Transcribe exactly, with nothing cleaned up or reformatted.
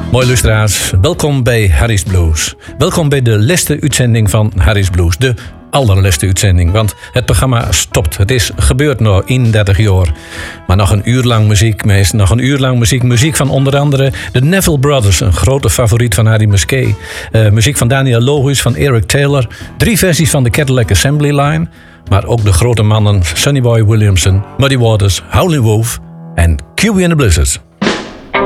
Mooi luisteraars, welkom bij Harry's Blues. Welkom bij de laatste uitzending van Harry's Blues. De allerlaatste uitzending, want het programma stopt. Het is gebeurd nog eenendertig jaar. Maar nog een uur lang muziek, meest. Nog een uur lang muziek. Muziek van onder andere de Neville Brothers, een grote favoriet van Harry Musquet. Uh, muziek van Daniel Lohuis, van Eric Taylor. Drie versies van de Cadillac Assembly Line. Maar ook de grote mannen Sonny Boy Williamson, Muddy Waters, Howlin' Wolf en Q B and the Blizzards.